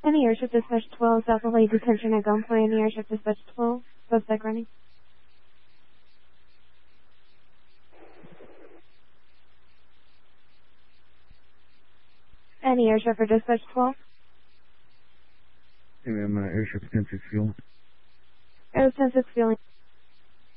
Any airship dispatch 12, South LA detention at gunpoint. Any airship dispatch 12, suspect running. Any airship for dispatch 12. Hey, ma'am, airship 10-6 fuel. Air 10-6 fueling.